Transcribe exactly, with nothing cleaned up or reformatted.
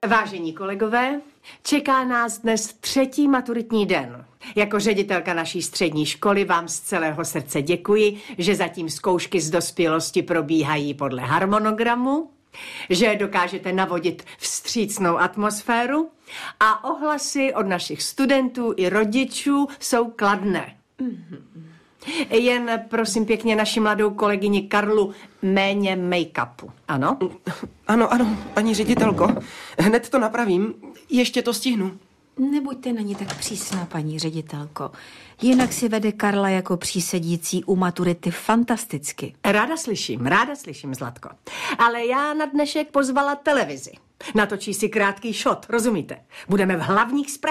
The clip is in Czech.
Vážení kolegové, čeká nás dnes třetí maturitní den. Jako ředitelka naší střední školy vám z celého srdce děkuji, že zatím zkoušky z dospělosti probíhají podle harmonogramu, že dokážete navodit vstřícnou atmosféru a ohlasy od našich studentů i rodičů jsou kladné. Jen prosím pěkně naši mladou kolegyni Karlu méně make-upu, ano? Ano, ano, paní ředitelko, hned to napravím, ještě to stihnu. Nebuďte na ní tak přísná, paní ředitelko. Jinak si vede Karla jako přísedící u maturity fantasticky. Ráda slyším, ráda slyším, Zlatko. Ale já na dnešek pozvala televizi. Natočí si krátký shot, rozumíte? Budeme v hlavních zprávách.